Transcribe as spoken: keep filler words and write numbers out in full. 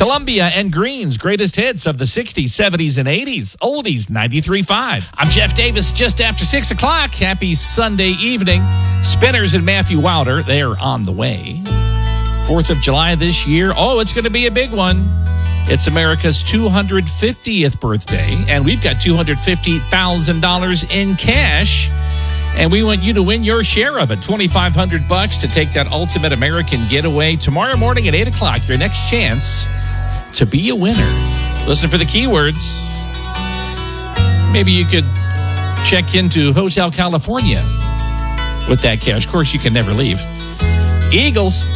Columbia and Green's greatest hits of the sixties, seventies, and eighties. Oldies ninety-three point five. I'm Jeff Davis, just after six o'clock. Happy Sunday evening. Spinners and Matthew Wilder, they're on the way. fourth of July this year. Oh, it's going to be a big one. It's America's two hundred fiftieth birthday, and we've got two hundred fifty thousand dollars in cash. And we want you to win your share of it, twenty-five hundred bucks to take that ultimate American getaway tomorrow morning at eight o'clock. Your next chance to be a winner. Listen for the keywords. Maybe you could check into Hotel California with that cash. Of course, you can never leave. Eagles